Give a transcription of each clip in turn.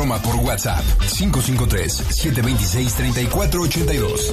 Broma por WhatsApp. 553-726-3482.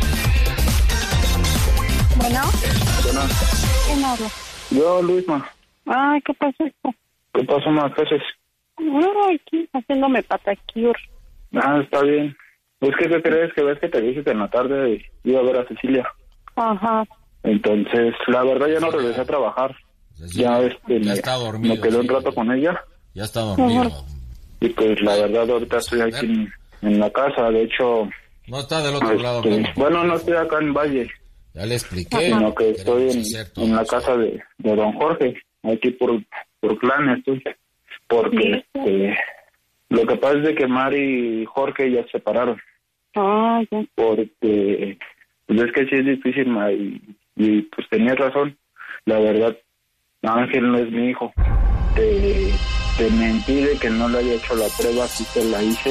Bueno. ¿Quién habla? Yo, Luisma. Ay, ¿qué pasó? ¿Qué pasó, ma? ¿Qué haces? No, aquí, haciéndome patacure. Está bien. Es que, ¿qué crees? Que ves que te dije que en la tarde iba a ver a Cecilia. Ajá. Entonces, la verdad ya no regresé a trabajar. Ya está dormido. Me quedé un rato con ella. Ya está dormido. Ajá. Y pues la verdad ahorita estoy aquí en la casa. De hecho... No está del otro lado. Bueno, no estoy acá en Valle. Ya le expliqué. Sino que estoy en la casa de don Jorge. Aquí por Clanes, estoy. Porque lo que pasa es de que Mari y Jorge ya se separaron. Ah, ya. Porque pues es que sí es difícil, ma, y pues tenías razón. La verdad, Ángel no es mi hijo. Te mentí de que no le había hecho la prueba, sí te la hice.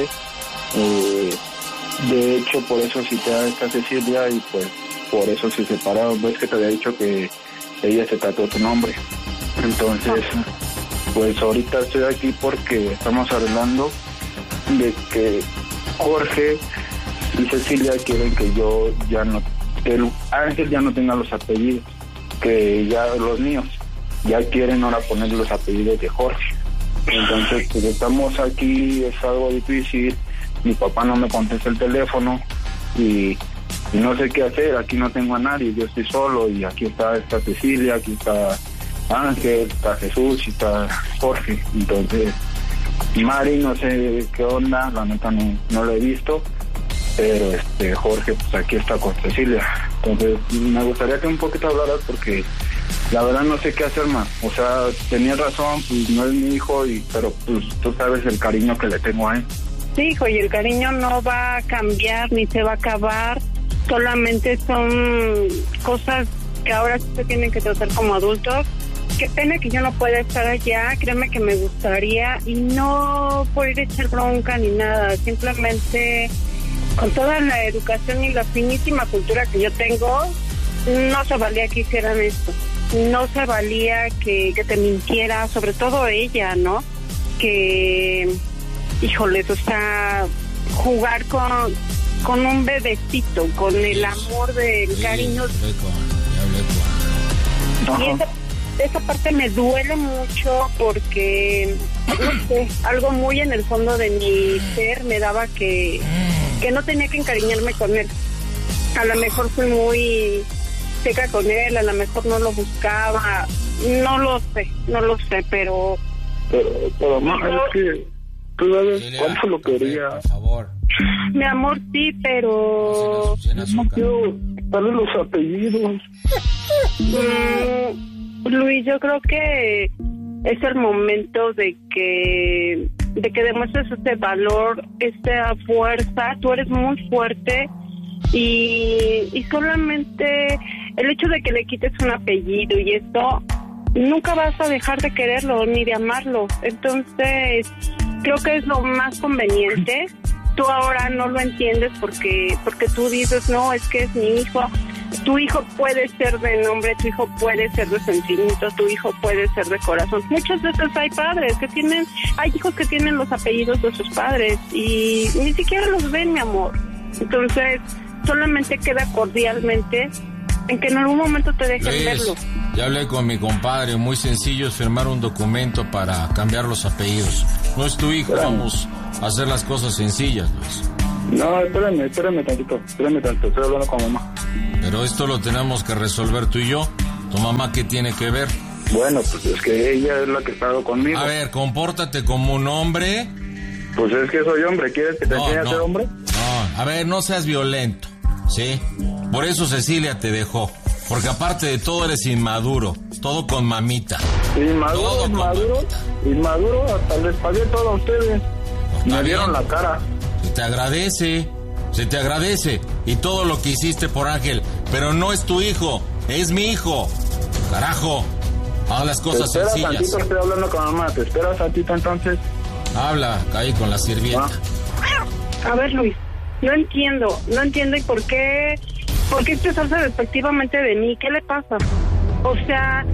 De hecho, por eso cité a esta Cecilia y pues por eso se separaron. Ves que te había dicho que ella se trató tu nombre. Entonces, pues ahorita estoy aquí porque estamos hablando de que Jorge y Cecilia quieren que yo ya no, que el Ángel ya no tenga los apellidos, que ya los míos, ya quieren ahora poner los apellidos de Jorge. Entonces, pues estamos aquí, es algo difícil, mi papá no me contesta el teléfono y no sé qué hacer, aquí no tengo a nadie, yo estoy solo y aquí está Cecilia, aquí está Ángel, está Jesús y está Jorge. Entonces, Mari no sé qué onda, la neta no lo he visto, pero Jorge pues aquí está con Cecilia. Entonces me gustaría que un poquito hablaras porque la verdad no sé qué hacer más. O sea, tenía razón, pues no es mi hijo, pero pues tú sabes el cariño que le tengo a él. Sí, hijo, y el cariño no va a cambiar ni se va a acabar, solamente son cosas que ahora se tienen que tratar como adultos. Qué pena que yo no pueda estar allá, créeme que me gustaría, y no por ir a echar bronca ni nada, simplemente con toda la educación y la finísima cultura que yo tengo, no se valía que hicieran esto, no se valía que te mintiera, sobre todo ella, ¿no? Que, híjoles, o sea, jugar con un bebecito, con el amor del cariño. Y esa parte me duele mucho porque, no sé, algo muy en el fondo de mi ser me daba que no tenía que encariñarme con él. A lo mejor fui muy seca con él, a lo mejor no lo buscaba, no lo sé, pero mamá, es que tú sabes cuánto lo quería. Por favor. Mi amor, sí, pero No quiero darle los apellidos. Luis, yo creo que es el momento de que demuestres ese valor, esta fuerza. Tú eres muy fuerte y solamente el hecho de que le quites un apellido y esto, nunca vas a dejar de quererlo ni de amarlo. Entonces, creo que es lo más conveniente. Tú ahora no lo entiendes porque tú dices, no, es que es mi hijo. Tu hijo puede ser de nombre, tu hijo puede ser de sentimiento, tu hijo puede ser de corazón. Muchas veces hay hijos que tienen los apellidos de sus padres y ni siquiera los ven, mi amor. Entonces, solamente queda cordialmente en que en algún momento te dejen Luis, verlo. ya hablé con mi compadre, muy sencillo es firmar un documento para cambiar los apellidos. No es tu hijo, vamos a hacer las cosas sencillas, Luis. No, espérame tantito, estoy hablando con mamá. Pero esto lo tenemos que resolver tú y yo. ¿Tu mamá qué tiene que ver? Bueno, pues es que ella es la que ha estado conmigo. A ver, compórtate como un hombre. Pues es que soy hombre, ¿quieres que te enseñe a ser hombre? No, a ver, no seas violento, ¿sí? Por eso Cecilia te dejó. Porque aparte de todo eres inmaduro. Todo con mamita. Inmaduro, hasta les pagué todo a ustedes. Me dieron la cara. Se te agradece. Y todo lo que hiciste por Ángel. Pero no es tu hijo, es mi hijo. Carajo, haz las cosas sencillas. Tantito, estoy hablando con mamá. ¿Te esperas tantito entonces? Habla, caí con la sirvienta. A ver, Luis, no entiendo y por qué expresarse despectivamente de mí. ¿Qué le pasa? O sea,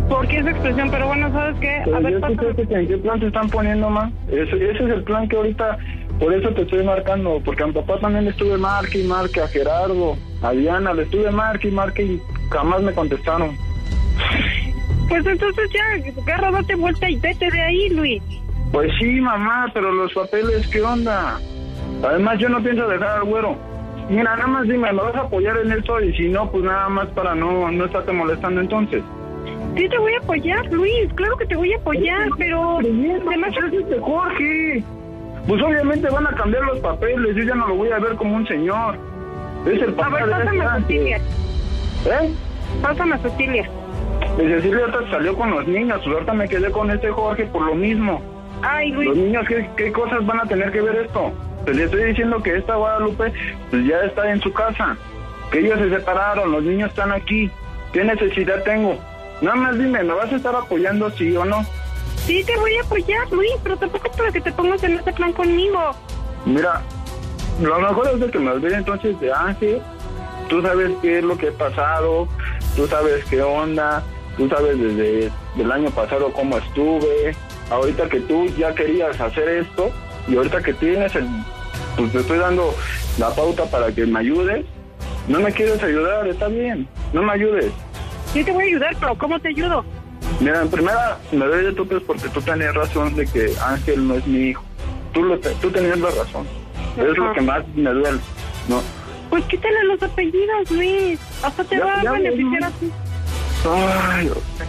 por qué esa expresión, pero bueno, ¿sabes qué? A ver, pásame. ¿En qué plan se están poniendo, ma? Ese es el plan que ahorita, por eso te estoy marcando, porque a mi papá también le estuve marque y marque, a Gerardo, a Diana, le estuve marque y jamás me contestaron. Pues entonces ya, agarra, date vuelta y vete de ahí, Luis. Pues sí, mamá, pero los papeles, ¿qué onda? Además, yo no pienso dejar al güero. Mira, nada más dime, ¿me vas a apoyar en esto? Y si no, pues nada más para no estarte molestando entonces. Sí te voy a apoyar, Luis, claro que te voy a apoyar, pero... Además, es Jorge. Pues obviamente van a cambiar los papeles, yo ya no lo voy a ver como un señor. Es el papá. A ver, pásame a Cecilia. Pásame a Cecilia. Y Cecilia ahorita salió con los niños, pues ahorita me quedé con este Jorge por lo mismo. Ay, Luis. Los niños, ¿qué cosas van a tener que ver esto? Pues le estoy diciendo que esta Guadalupe pues ya está en su casa, que ellos se separaron, los niños están aquí. ¿Qué necesidad tengo? Nada más dime, ¿me vas a estar apoyando sí o no? Sí te voy a apoyar, Luis, pero tampoco para que te pongas en este plan conmigo. Mira, lo mejor es de que me olvide entonces de Ángel. Tú sabes qué es lo que he pasado, tú sabes qué onda, tú sabes desde el año pasado cómo estuve. Ahorita que tú ya querías hacer esto y ahorita que tienes pues te estoy dando la pauta para que me ayudes. No me quieres ayudar, está bien, no me ayudes. Sí te voy a ayudar, pero ¿cómo te ayudo? Mira, en primera me doy de topes porque tú tenías razón de que Ángel no es mi hijo. Tú tenías la razón. Ajá. Es lo que más me duele, ¿no? Pues quítale los apellidos, Luis. Hasta te va a beneficiar a ti. Ay,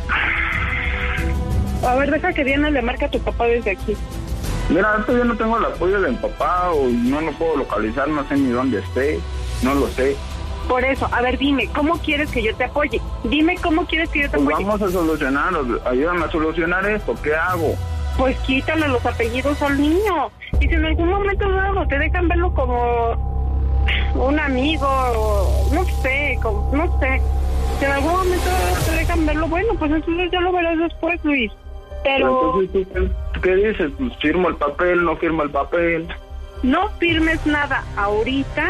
a ver, deja que Diana le marque a tu papá desde aquí. Mira, todavía no tengo el apoyo de mi papá o no lo puedo localizar, no sé ni dónde esté, no lo sé. Por eso, a ver, dime, ¿cómo quieres que yo te apoye? Dime cómo quieres que yo te apoye. Vamos a solucionarlo, ayúdame a solucionar esto, ¿qué hago? Pues quítale los apellidos al niño. Y si en algún momento dado te dejan verlo como un amigo, no sé. Si en algún momento te dejan verlo, bueno, pues entonces ya lo verás después, Luis. Pero entonces, ¿tú qué dices? Pues firmo el papel, no firmo el papel. No firmes nada ahorita,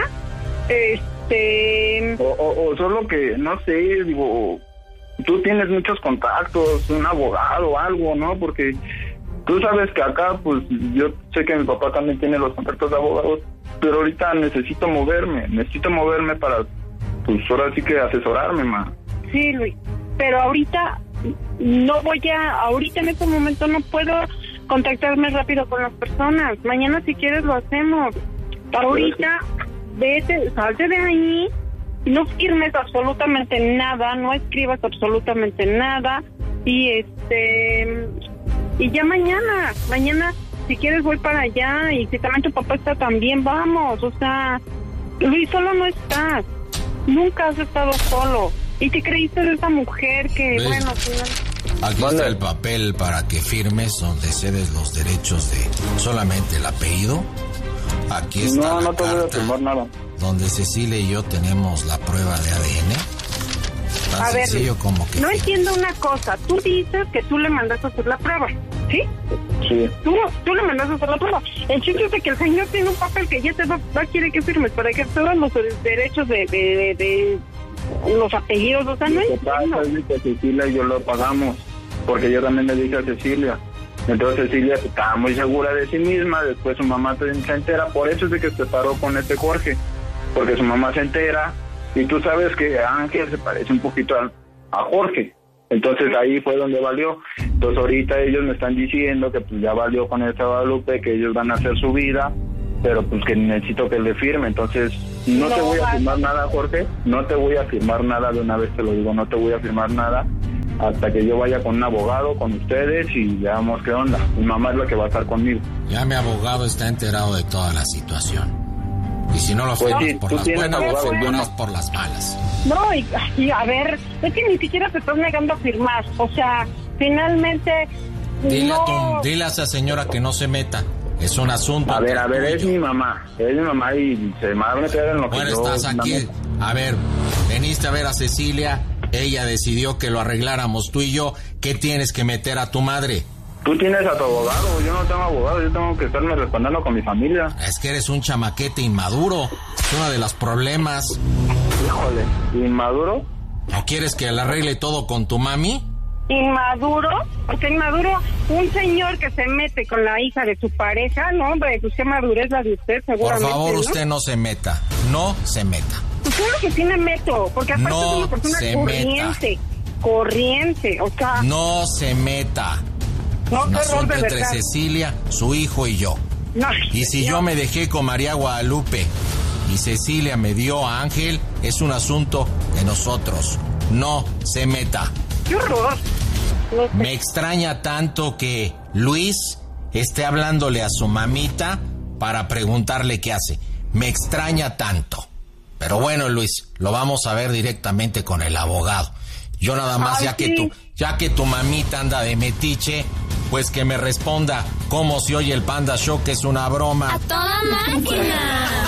O solo que, no sé, digo, tú tienes muchos contactos, un abogado o algo, ¿no? Porque tú sabes que acá, pues, yo sé que mi papá también tiene los contactos de abogados, pero ahorita necesito moverme para, pues, ahora sí que asesorarme, ma. Sí, Luis, pero ahorita ahorita en este momento no puedo contactarme rápido con las personas. Mañana si quieres lo hacemos. Ahorita vete, salte de ahí, no firmes absolutamente nada, no escribas absolutamente nada y y ya mañana si quieres voy para allá y si también tu papá está también, vamos. O sea, Luis, solo no estás, nunca has estado solo y te creíste de esa mujer que, Luis, bueno, aquí está el papel para que firmes donde cedes los derechos de solamente el apellido. Aquí está no te voy a firmar nada. Donde Cecilia y yo tenemos la prueba de ADN. Tan a sencillo ver, como que... No entiendo una cosa. Tú dices que tú le mandaste a hacer la prueba, ¿sí? Sí. Tú le mandaste a hacer la prueba. El chiste es de que el señor tiene un papel que ya te va quiere que firmes para que todos los derechos de los apellidos, o sea, no entiendo. Que Cecilia y yo lo pagamos, porque yo también le dije a Cecilia. Entonces Cecilia estaba muy segura de sí misma, después su mamá se entera, por eso es de que se separó con este Jorge, porque su mamá se entera, y tú sabes que Ángel se parece un poquito a Jorge, entonces ahí fue donde valió. Entonces ahorita ellos me están diciendo que pues ya valió con esta Guadalupe, que ellos van a hacer su vida, pero pues que necesito que le firme. Entonces no te voy a firmar nada, Jorge, no te voy a firmar nada, de una vez te lo digo, no te voy a firmar nada hasta que yo vaya con un abogado, con ustedes, y veamos qué onda. Mi mamá es la que va a estar conmigo. Ya mi abogado está enterado de toda la situación. Y si no lo firmas sí, por las buenas, lo firmas por las malas. No, y a ver, es que ni siquiera te estás negando a firmar. O sea, finalmente... Dile a esa señora que no se meta. Es un asunto. A ver, es mi mamá y se me va a meter en lo que yo... Bueno, estás aquí. A ver, veniste a ver a Cecilia... Ella decidió que lo arregláramos tú y yo. ¿Qué tienes que meter a tu madre? Tú tienes a tu abogado, yo no tengo abogado, yo tengo que estarme respaldando con mi familia. Es que eres un chamaquete inmaduro. Es uno de los problemas. Híjole, ¿inmaduro? ¿No quieres que le arregle todo con tu mami? inmaduro, porque inmaduro, un señor que se mete con la hija de su pareja, no, hombre, pues qué madurez la de usted, seguramente. Por favor, ¿no? usted no se meta, no se meta. Pues claro que sí me meto, porque aparte No es una persona se corriente, o sea... No se meta. No, Un qué horror, asunto de entre verdad. Cecilia, su hijo y yo. No, Y si yo me dejé con María Guadalupe y Cecilia me dio a Ángel, es un asunto de nosotros. No se meta. qué horror. No sé. Me extraña tanto que Luis esté hablándole a su mamita para preguntarle qué hace. Me extraña tanto. Pero bueno, Luis, lo vamos a ver directamente con el abogado. Yo nada más, Ay, sí. ya que tu mamita anda de metiche, pues que me responda cómo se oye el Panda Show, que es una broma. ¡A toda máquina!